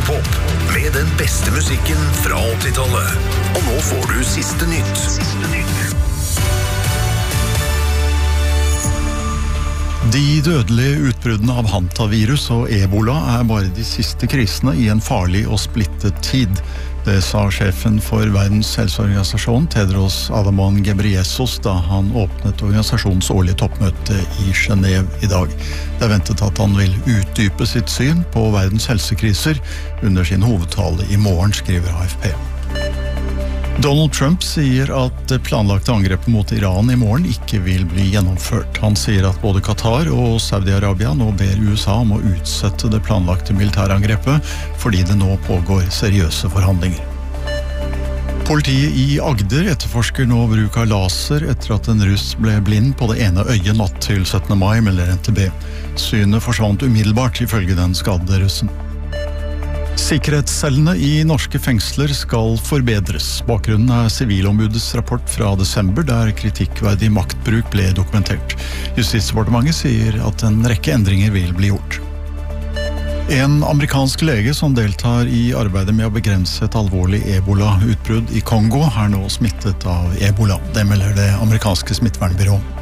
Radiopop med den beste musikken fra 80-tallet. Og nå får du siste nytt. De dødelige utbruddene av hantavirus og ebola bare de siste krisene i en farlig og splittet tid. Det sa sjefen for Verdens helseorganisasjon, Tedros Adhanom Ghebreyesus, da han åpnet organisasjonens årlige toppmøte i Genève i dag. Det ventet at han vil utdype sitt syn på verdens helsekriser under sin hovedtale i morgen, skriver AFP. Donald Trump sier at det planlagte angrepet mot Iran i morgen ikke vil bli gjennomført. Han sier at både Qatar og Saudi-Arabia nå ber USA om å utsette det planlagte militærangrepet, fordi det nå pågår seriøse forhandlinger. Politiet i Agder etterforsker nå bruk av laser etter at en russ ble blind på det ene øyet natt til 17. mai, melder NTB. Synet forsvant umiddelbart ifølge den skadde russen. Sikkerhetscellene i norske fengsler skal forbedres. Bakgrunnen sivilombudets rapport fra desember, der kritikkverdig maktbruk ble dokumentert. Justisdepartementet sier at en rekke endringer vil bli gjort. En amerikansk lege som deltar i arbeidet med å begrense et alvorlig ebola-utbrudd i Kongo, nå smittet av ebola. Det melder det amerikanske smittevernbyrået.